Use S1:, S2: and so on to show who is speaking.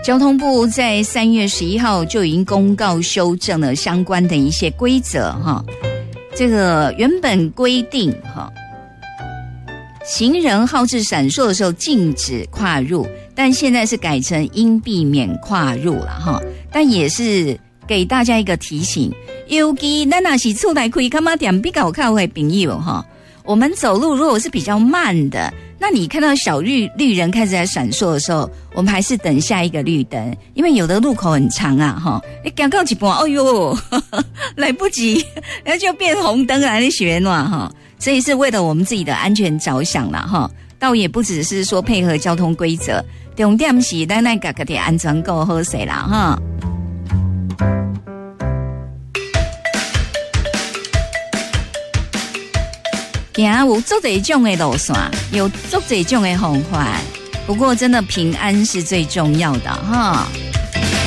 S1: 交通部在3月11号就已经公告修正了相关的一些规则哈。这个原本规定哈，行人号志闪烁的时候禁止跨入，但现在是改成应避免跨入了哈。但也是给大家一个提醒，尤其咱若是出来开干嘛点比较靠的朋友哈，我们走路如果是比较慢的。那你看到小绿人开始在闪烁的时候，我们还是等下一个绿灯，因为有的路口很长啊，哈，你刚到一半，哎呦，来不及，那就变红灯了，你学暖哈，所以是为了我们自己的安全着想啦，哈，倒也不只是说配合交通规则，重点是咱那个的安全够好势啦，哈。行有足多种的路线，有足多种的方法，不过真的平安是最重要的哈。